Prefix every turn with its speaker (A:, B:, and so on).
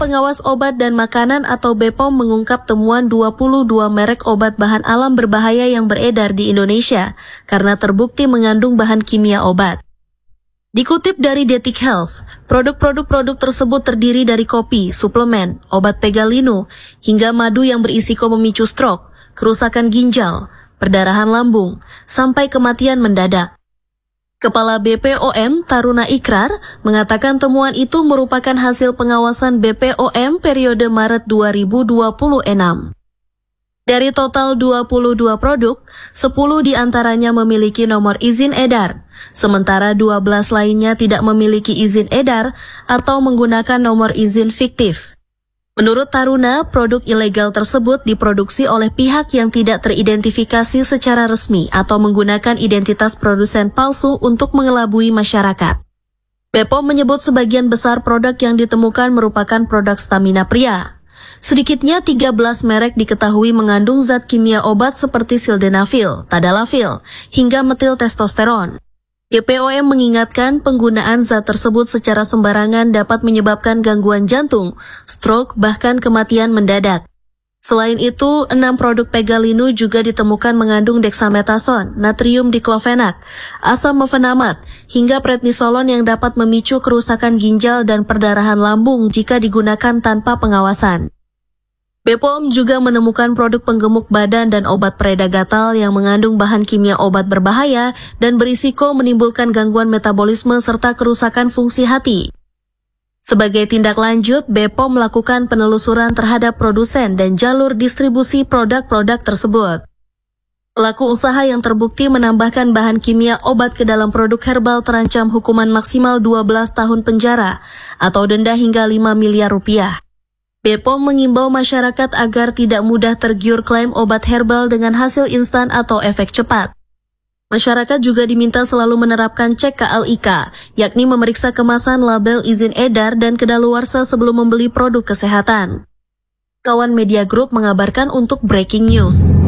A: Pengawas Obat dan Makanan atau BPOM mengungkap temuan 22 merek obat bahan alam berbahaya yang beredar di Indonesia karena terbukti mengandung bahan kimia obat. Dikutip dari Detik Health, produk tersebut terdiri dari kopi, suplemen, obat pegalino, hingga madu yang berisiko memicu stroke, kerusakan ginjal, perdarahan lambung, sampai kematian mendadak. Kepala BPOM Taruna Ikrar mengatakan temuan itu merupakan hasil pengawasan BPOM periode Maret 2026. Dari total 22 produk, 10 diantaranya memiliki nomor izin edar, sementara 12 lainnya tidak memiliki izin edar atau menggunakan nomor izin fiktif. Menurut Taruna, produk ilegal tersebut diproduksi oleh pihak yang tidak teridentifikasi secara resmi atau menggunakan identitas produsen palsu untuk mengelabui masyarakat. BPOM menyebut sebagian besar produk yang ditemukan merupakan produk stamina pria. Sedikitnya 13 merek diketahui mengandung zat kimia obat seperti sildenafil, tadalafil, hingga metil testosteron. BPOM mengingatkan penggunaan zat tersebut secara sembarangan dapat menyebabkan gangguan jantung, stroke, bahkan kematian mendadak. Selain itu, 6 produk pegalino juga ditemukan mengandung dexamethasone, natrium diklofenak, asam mefenamat, hingga prednisolon yang dapat memicu kerusakan ginjal dan perdarahan lambung jika digunakan tanpa pengawasan. BPOM juga menemukan produk penggemuk badan dan obat pereda gatal yang mengandung bahan kimia obat berbahaya dan berisiko menimbulkan gangguan metabolisme serta kerusakan fungsi hati. Sebagai tindak lanjut, BPOM melakukan penelusuran terhadap produsen dan jalur distribusi produk-produk tersebut. Pelaku usaha yang terbukti menambahkan bahan kimia obat ke dalam produk herbal terancam hukuman maksimal 12 tahun penjara atau denda hingga 5 miliar rupiah. BPOM mengimbau masyarakat agar tidak mudah tergiur klaim obat herbal dengan hasil instan atau efek cepat. Masyarakat juga diminta selalu menerapkan cek KLIK, yakni memeriksa kemasan, label, izin edar, dan kedaluarsa sebelum membeli produk kesehatan. Kawan Media Group mengabarkan untuk Breaking News.